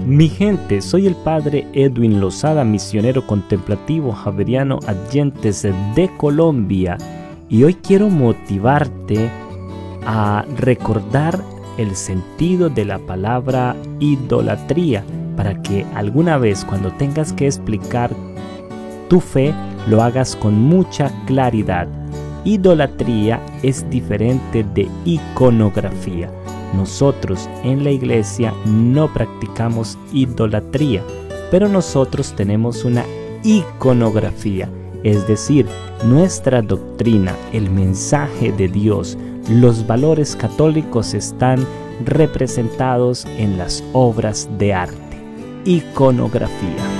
Mi gente, soy el padre Edwin Lozada, misionero contemplativo javeriano Adyentes de Colombia, y hoy quiero motivarte a recordar el sentido de la palabra idolatría, para que alguna vez cuando tengas que explicar tu fe lo hagas con mucha claridad. Idolatría es diferente de iconografía. Nosotros en la iglesia no practicamos idolatría, pero nosotros tenemos una iconografía, es decir, nuestra doctrina, el mensaje de Dios, los valores católicos están representados en las obras de arte. Iconografía.